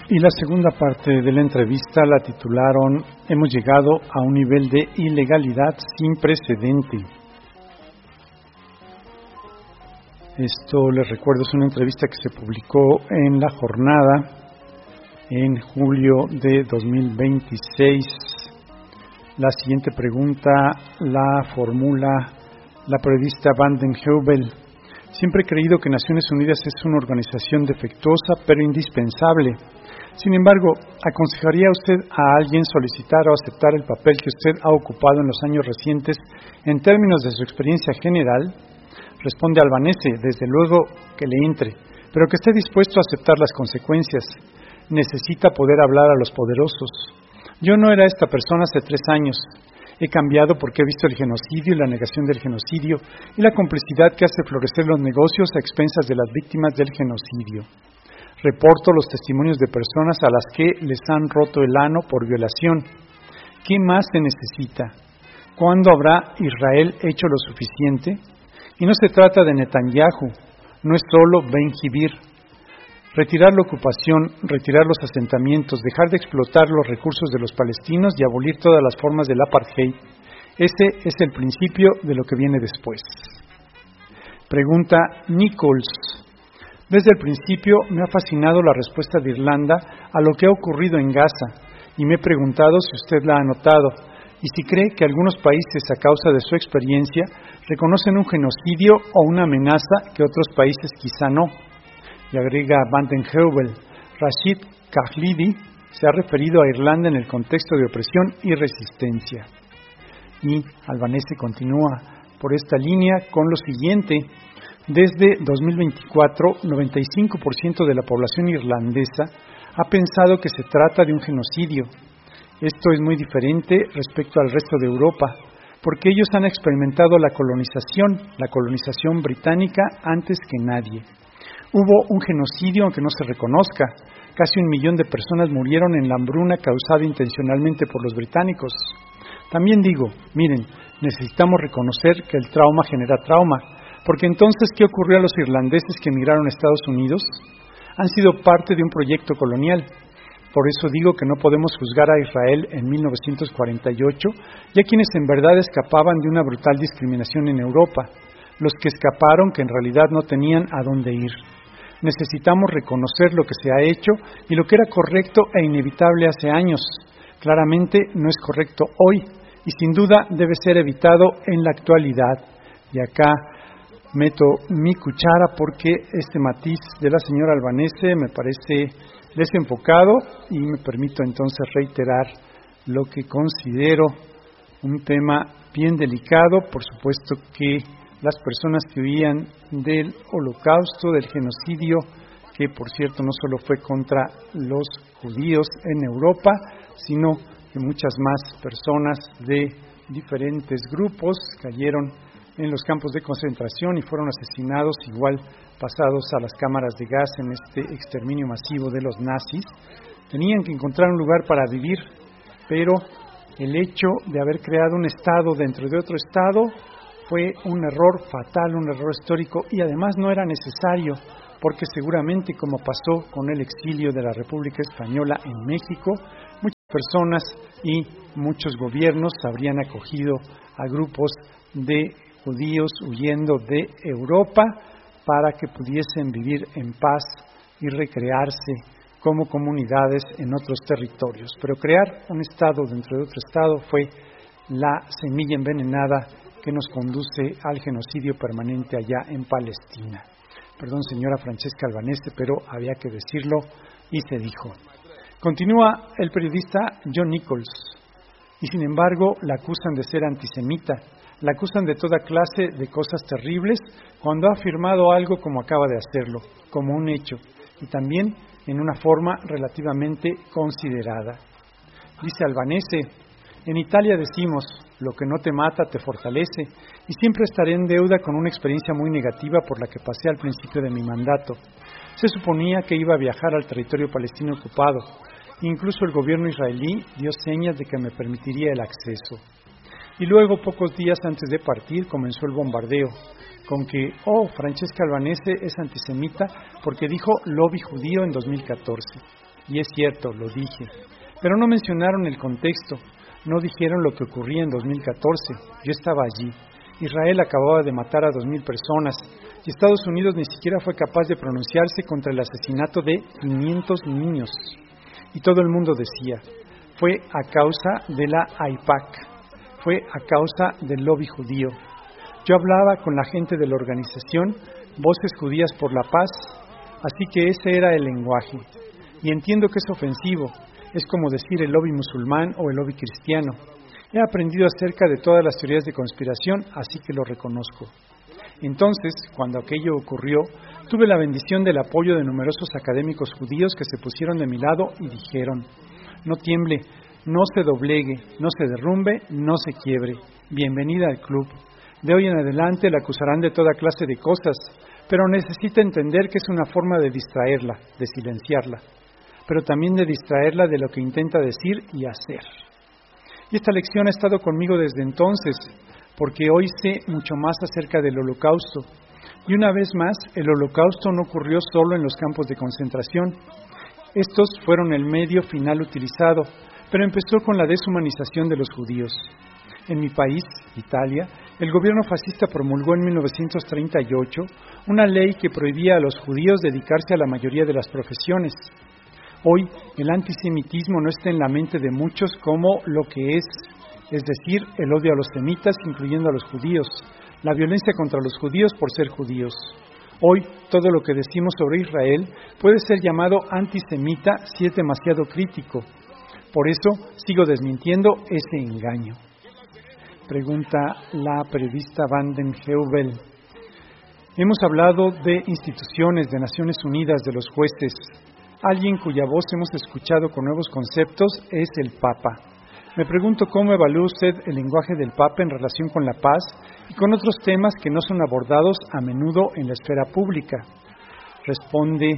Y la segunda parte de la entrevista la titularon "Hemos llegado a un nivel de ilegalidad sin precedente". Esto, les recuerdo, es una entrevista que se publicó en La Jornada en julio de 2026. La siguiente pregunta la formula la periodista Van den Heuvel. Siempre he creído que Naciones Unidas es una organización defectuosa pero indispensable. Sin embargo, ¿aconsejaría usted a alguien solicitar o aceptar el papel que usted ha ocupado en los años recientes en términos de su experiencia general? Responde Albanese, desde luego que le entre, pero que esté dispuesto a aceptar las consecuencias. Necesita poder hablar a los poderosos. Yo no era esta persona hace 3 años. He cambiado porque he visto el genocidio y la negación del genocidio y la complicidad que hace florecer los negocios a expensas de las víctimas del genocidio. Reporto los testimonios de personas a las que les han roto el ano por violación. ¿Qué más se necesita? ¿Cuándo habrá Israel hecho lo suficiente? Y no se trata de Netanyahu, no es solo Ben-Gvir. Retirar la ocupación, retirar los asentamientos, dejar de explotar los recursos de los palestinos y abolir todas las formas del apartheid. Ese es el principio de lo que viene después. Pregunta Nichols. Desde el principio me ha fascinado la respuesta de Irlanda a lo que ha ocurrido en Gaza y me he preguntado si usted la ha notado y si cree que algunos países, a causa de su experiencia, reconocen un genocidio o una amenaza que otros países quizá no. Y agrega Van den Heuvel, Rashid Khalidi se ha referido a Irlanda en el contexto de opresión y resistencia. Y Albanese continúa por esta línea con lo siguiente. Desde 2024, 95% de la población irlandesa ha pensado que se trata de un genocidio. Esto es muy diferente respecto al resto de Europa, porque ellos han experimentado la colonización británica antes que nadie. Hubo un genocidio aunque no se reconozca. Casi 1 millón de personas murieron en la hambruna causada intencionalmente por los británicos. También digo, miren, necesitamos reconocer que el trauma genera trauma, porque entonces, ¿qué ocurrió a los irlandeses que emigraron a Estados Unidos? Han sido parte de un proyecto colonial. Por eso digo que no podemos juzgar a Israel en 1948 y a quienes en verdad escapaban de una brutal discriminación en Europa, los que escaparon que en realidad no tenían a dónde ir. Necesitamos reconocer lo que se ha hecho y lo que era correcto e inevitable hace años. Claramente no es correcto hoy y sin duda debe ser evitado en la actualidad. Y acá meto mi cuchara porque este matiz de la señora Albanese me parece desenfocado y me permito entonces reiterar lo que considero un tema bien delicado. Por supuesto que las personas que huían del holocausto, del genocidio, que por cierto no solo fue contra los judíos en Europa, sino que muchas más personas de diferentes grupos cayeron en los campos de concentración y fueron asesinados, igual pasados a las cámaras de gas en este exterminio masivo de los nazis. Tenían que encontrar un lugar para vivir, pero el hecho de haber creado un Estado dentro de otro Estado fue un error fatal, un error histórico, y además no era necesario, porque seguramente, como pasó con el exilio de la República Española en México, muchas personas y muchos gobiernos habrían acogido a grupos de judíos huyendo de Europa para que pudiesen vivir en paz y recrearse como comunidades en otros territorios. Pero crear un Estado dentro de otro Estado fue la semilla envenenada que nos conduce al genocidio permanente allá en Palestina. Perdón, señora Francesca Albanese, pero había que decirlo y se dijo. Continúa el periodista John Nichols, y sin embargo la acusan de ser antisemita, la acusan de toda clase de cosas terribles cuando ha afirmado algo como acaba de hacerlo, como un hecho, y también en una forma relativamente considerada. Dice Albanese, en Italia decimos, lo que no te mata te fortalece, y siempre estaré en deuda con una experiencia muy negativa por la que pasé al principio de mi mandato. Se suponía que iba a viajar al territorio palestino ocupado. Incluso el gobierno israelí dio señas de que me permitiría el acceso. Y luego, pocos días antes de partir, comenzó el bombardeo, con que, Francesca Albanese es antisemita porque dijo lobby judío en 2014. Y es cierto, lo dije. Pero no mencionaron el contexto. No dijeron lo que ocurría en 2014. Yo estaba allí. Israel acababa de matar a 2,000 personas y Estados Unidos ni siquiera fue capaz de pronunciarse contra el asesinato de 500 niños. Y todo el mundo decía, fue a causa de la AIPAC, fue a causa del lobby judío. Yo hablaba con la gente de la organización Voces Judías por la Paz, así que ese era el lenguaje. Y entiendo que es ofensivo, es como decir el lobby musulmán o el lobby cristiano. He aprendido acerca de todas las teorías de conspiración, así que lo reconozco. Entonces, cuando aquello ocurrió, tuve la bendición del apoyo de numerosos académicos judíos que se pusieron de mi lado y dijeron, no tiemble, no se doblegue, no se derrumbe, no se quiebre. Bienvenida al club. De hoy en adelante la acusarán de toda clase de cosas, pero necesita entender que es una forma de distraerla, de silenciarla, pero también de distraerla de lo que intenta decir y hacer. Y esta lección ha estado conmigo desde entonces, porque hoy sé mucho más acerca del Holocausto. Y una vez más, el Holocausto no ocurrió solo en los campos de concentración. Estos fueron el medio final utilizado, pero empezó con la deshumanización de los judíos. En mi país, Italia, el gobierno fascista promulgó en 1938 una ley que prohibía a los judíos dedicarse a la mayoría de las profesiones. Hoy, el antisemitismo no está en la mente de muchos como lo que es decir, el odio a los semitas, incluyendo a los judíos, la violencia contra los judíos por ser judíos. Hoy, todo lo que decimos sobre Israel puede ser llamado antisemita si es demasiado crítico. Por eso, sigo desmintiendo ese engaño. Pregunta la periodista Vanden Heuvel. Hemos hablado de instituciones, de Naciones Unidas, de los jueces. Alguien cuya voz hemos escuchado con nuevos conceptos es el Papa. Me pregunto cómo evalúa usted el lenguaje del Papa en relación con la paz y con otros temas que no son abordados a menudo en la esfera pública. Responde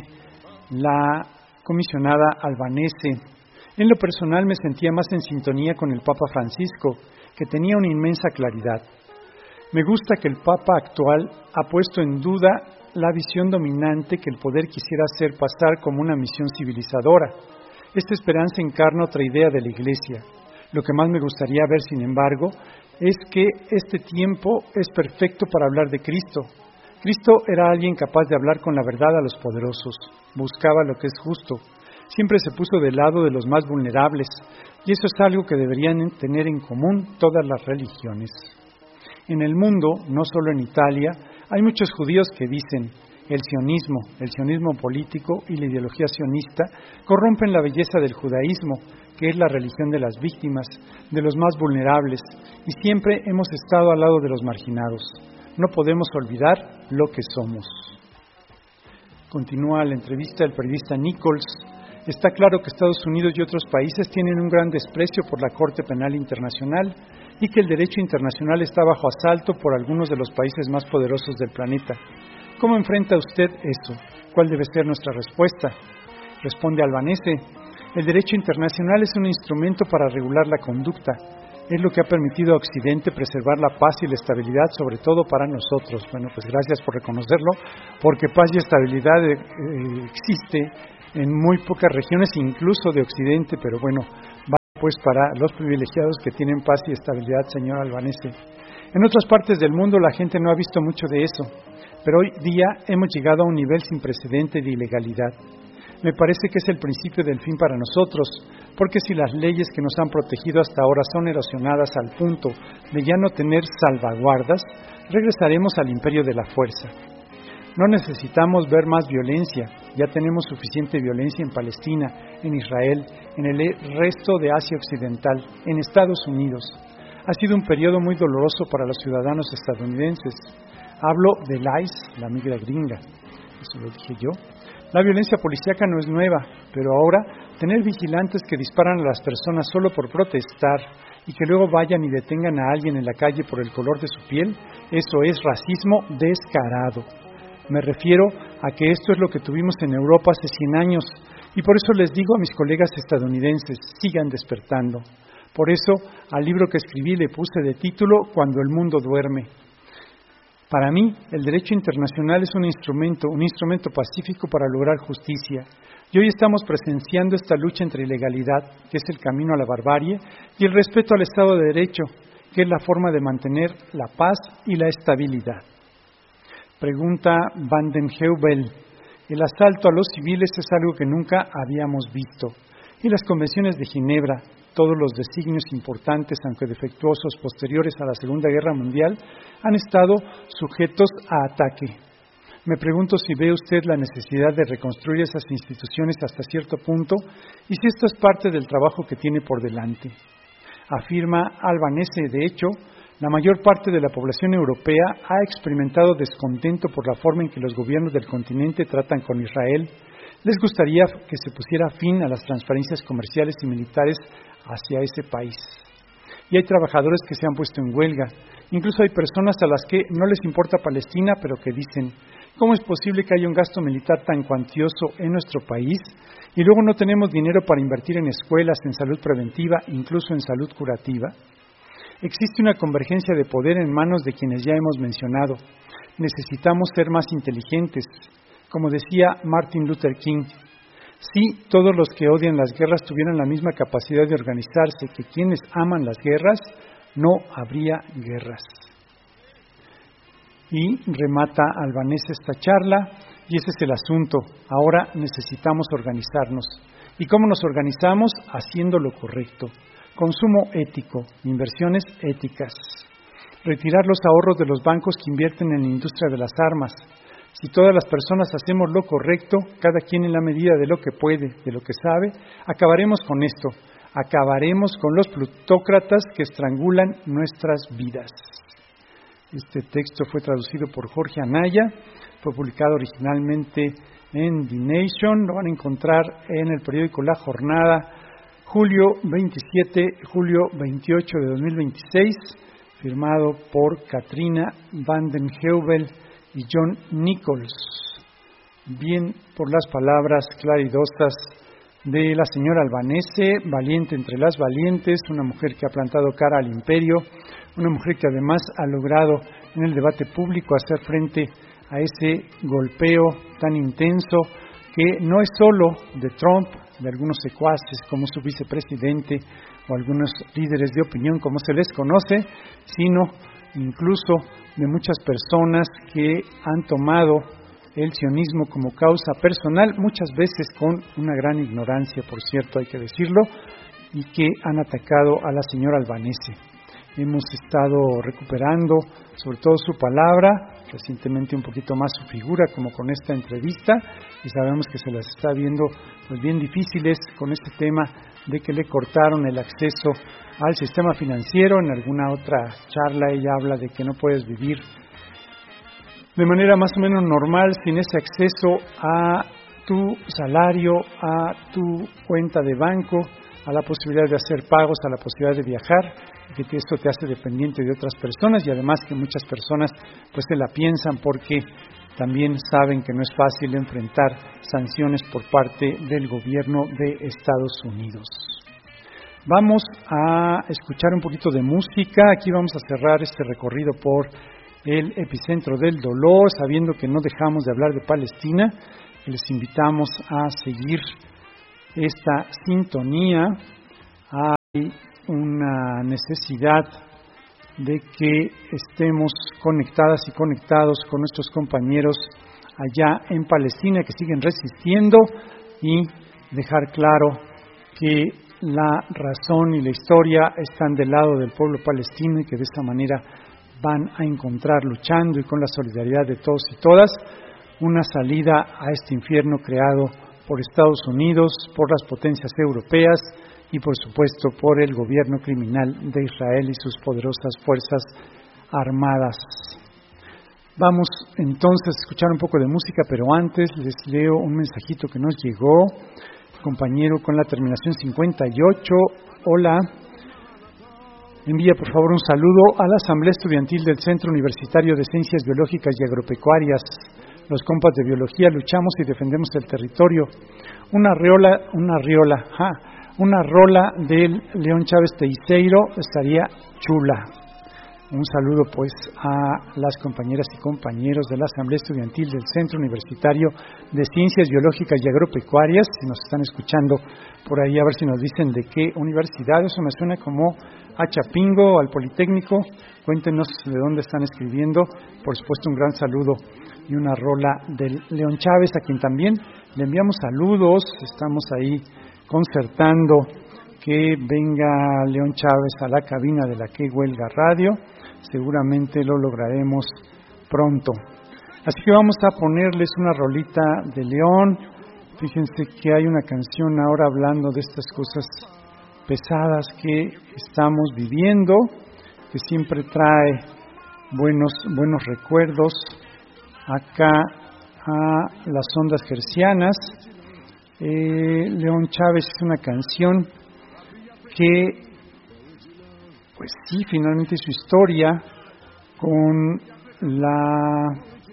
la comisionada albanese. En lo personal me sentía más en sintonía con el Papa Francisco, que tenía una inmensa claridad. Me gusta que el Papa actual ha puesto en duda la visión dominante que el poder quisiera hacer pasar como una misión civilizadora. Esta esperanza encarna otra idea de la Iglesia. Lo que más me gustaría ver, sin embargo, es que este tiempo es perfecto para hablar de Cristo. Cristo era alguien capaz de hablar con la verdad a los poderosos. Buscaba lo que es justo. Siempre se puso del lado de los más vulnerables, y eso es algo que deberían tener en común todas las religiones. En el mundo, no solo en Italia, hay muchos judíos que dicen el sionismo político y la ideología sionista corrompen la belleza del judaísmo, que es la religión de las víctimas, de los más vulnerables, y siempre hemos estado al lado de los marginados. No podemos olvidar lo que somos. Continúa la entrevista del periodista Nichols. Está claro que Estados Unidos y otros países tienen un gran desprecio por la Corte Penal Internacional y que el derecho internacional está bajo asalto por algunos de los países más poderosos del planeta. ¿Cómo enfrenta usted eso? ¿Cuál debe ser nuestra respuesta? Responde Albanese. El derecho internacional es un instrumento para regular la conducta. Es lo que ha permitido a Occidente preservar la paz y la estabilidad, sobre todo para nosotros. Bueno, pues gracias por reconocerlo, porque paz y estabilidad existe en muy pocas regiones, incluso de Occidente, pero bueno, va pues para los privilegiados que tienen paz y estabilidad, señor Albanese. En otras partes del mundo la gente no ha visto mucho de eso, pero hoy día hemos llegado a un nivel sin precedente de ilegalidad. Me parece que es el principio del fin para nosotros, porque si las leyes que nos han protegido hasta ahora son erosionadas al punto de ya no tener salvaguardas, regresaremos al imperio de la fuerza. No necesitamos ver más violencia, ya tenemos suficiente violencia en Palestina, en Israel, en el resto de Asia Occidental, en Estados Unidos. Ha sido un periodo muy doloroso para los ciudadanos estadounidenses. Hablo del ICE, la migra gringa, eso lo dije yo. La violencia policíaca no es nueva, pero ahora tener vigilantes que disparan a las personas solo por protestar y que luego vayan y detengan a alguien en la calle por el color de su piel, eso es racismo descarado. Me refiero a que esto es lo que tuvimos en Europa hace 100 años y por eso les digo a mis colegas estadounidenses, sigan despertando. Por eso al libro que escribí le puse de título Cuando el mundo duerme. Para mí, el derecho internacional es un instrumento pacífico para lograr justicia. Y hoy estamos presenciando esta lucha entre ilegalidad, que es el camino a la barbarie, y el respeto al Estado de Derecho, que es la forma de mantener la paz y la estabilidad. Pregunta Van den Heuvel. El asalto a los civiles es algo que nunca habíamos visto. Y las convenciones de Ginebra, todos los designios importantes, aunque defectuosos, posteriores a la Segunda Guerra Mundial, han estado sujetos a ataque. Me pregunto si ve usted la necesidad de reconstruir esas instituciones hasta cierto punto y si esto es parte del trabajo que tiene por delante. Afirma Albanese, de hecho, la mayor parte de la población europea ha experimentado descontento por la forma en que los gobiernos del continente tratan con Israel. Les gustaría que se pusiera fin a las transferencias comerciales y militares hacia ese país. Y hay trabajadores que se han puesto en huelga. Incluso hay personas a las que no les importa Palestina, pero que dicen, ¿cómo es posible que haya un gasto militar tan cuantioso en nuestro país y luego no tenemos dinero para invertir en escuelas, en salud preventiva, incluso en salud curativa? Existe una convergencia de poder en manos de quienes ya hemos mencionado. Necesitamos ser más inteligentes. Como decía Martin Luther King, si todos los que odian las guerras tuvieran la misma capacidad de organizarse que quienes aman las guerras, no habría guerras. Y remata Albanese esta charla, y ese es el asunto. Ahora necesitamos organizarnos. ¿Y cómo nos organizamos? Haciendo lo correcto. Consumo ético, inversiones éticas. Retirar los ahorros de los bancos que invierten en la industria de las armas. Si todas las personas hacemos lo correcto, cada quien en la medida de lo que puede, de lo que sabe, acabaremos con esto. Acabaremos con los plutócratas que estrangulan nuestras vidas. Este texto fue traducido por Jorge Anaya, fue publicado originalmente en The Nation, lo van a encontrar en el periódico La Jornada, julio 27, julio 28 de 2026, firmado por Katrina Van den Heuvel y John Nichols. Bien por las palabras claridosas de la señora Albanese, valiente entre las valientes, una mujer que ha plantado cara al imperio, una mujer que además ha logrado en el debate público hacer frente a ese golpeo tan intenso que no es solo de Trump, de algunos secuaces como su vicepresidente o algunos líderes de opinión como se les conoce, sino incluso de muchas personas que han tomado el sionismo como causa personal, muchas veces con una gran ignorancia, por cierto, hay que decirlo, y que han atacado a la señora Albanese. Hemos estado recuperando sobre todo su palabra, recientemente un poquito más su figura, como con esta entrevista, y sabemos que se las está viendo pues bien difíciles con este tema de que le cortaron el acceso al sistema financiero. En alguna otra charla ella habla de que no puedes vivir de manera más o menos normal sin ese acceso a tu salario, a tu cuenta de banco, a la posibilidad de hacer pagos, a la posibilidad de viajar, y que esto te hace dependiente de otras personas, y además que muchas personas pues se la piensan porque también saben que no es fácil enfrentar sanciones por parte del gobierno de Estados Unidos. Vamos a escuchar un poquito de música. Aquí vamos a cerrar este recorrido por el epicentro del dolor, sabiendo que no dejamos de hablar de Palestina. Les invitamos a seguir esta sintonía. Hay una necesidad de que estemos conectadas y conectados con nuestros compañeros allá en Palestina que siguen resistiendo, y dejar claro que la razón y la historia están del lado del pueblo palestino y que de esta manera van a encontrar, luchando y con la solidaridad de todos y todas, una salida a este infierno creado por Estados Unidos, por las potencias europeas y por supuesto por el gobierno criminal de Israel y sus poderosas fuerzas armadas. Vamos entonces a escuchar un poco de música, pero antes les leo un mensajito que nos llegó, compañero con la terminación 58. Hola, envía por favor un saludo a la Asamblea Estudiantil del Centro Universitario de Ciencias Biológicas y Agropecuarias. Los compas de biología luchamos y defendemos el territorio. Una rola del León Chávez Teiceiro estaría chula. Un saludo pues a las compañeras y compañeros de la Asamblea Estudiantil del Centro Universitario de Ciencias Biológicas y Agropecuarias. Si nos están escuchando por ahí, a ver si nos dicen de qué universidad. Eso me suena como a Chapingo, al Politécnico. Cuéntenos de dónde están escribiendo. Por supuesto, un gran saludo y una rola del León Chávez, a quien también le enviamos saludos. Estamos ahí concertando que venga León Chávez a la cabina de la Que Huelga Radio. Seguramente lo lograremos pronto. Así que vamos a ponerles una rolita de León. Fíjense que hay una canción ahora hablando de estas cosas pesadas que estamos viviendo, que siempre trae buenos recuerdos acá a las ondas hercianas. León Chávez es una canción que, pues sí, finalmente su historia con la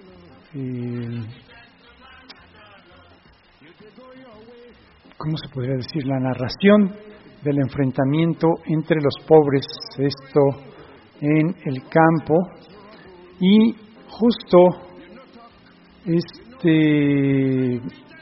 ¿cómo se podría decir? La narración del enfrentamiento entre los pobres, esto en el campo, y justo este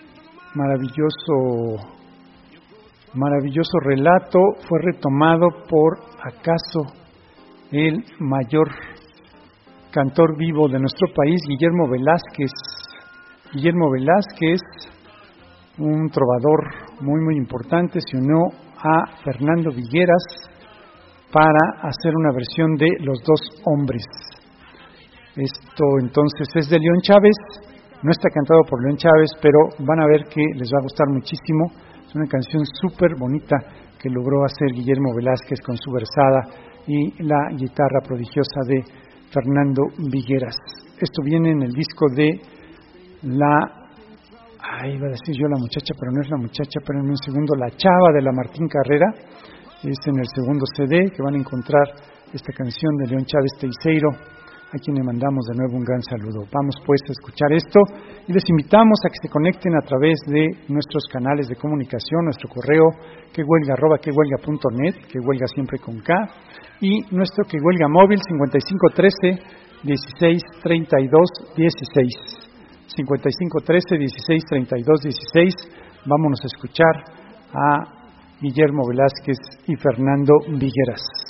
maravilloso relato fue retomado por acaso el mayor cantor vivo de nuestro país, Guillermo Velázquez. Guillermo Velázquez, un trovador muy importante, se unió a Fernando Vigueras para hacer una versión de Los Dos Hombres. Esto entonces es de León Chávez, no está cantado por León Chávez, pero van a ver que les va a gustar muchísimo. Es una canción súper bonita que logró hacer Guillermo Velázquez con su versada y la guitarra prodigiosa de Fernando Vigueras. Esto viene en el disco de iba a decir yo la muchacha, pero no es la muchacha, pero en un segundo, La Chava, de la Martín Carrera. Es en el segundo CD que van a encontrar esta canción de León Chávez Teiseiro, a quien le mandamos de nuevo un gran saludo. Vamos pues a escuchar esto y les invitamos a que se conecten a través de nuestros canales de comunicación, nuestro correo quehuelga@quehuelga.net, que huelga siempre con K, y nuestro Que Huelga móvil 5513 1632 16. 5513 1632 16. Vámonos a escuchar a Guillermo Velázquez y Fernando Vigueras.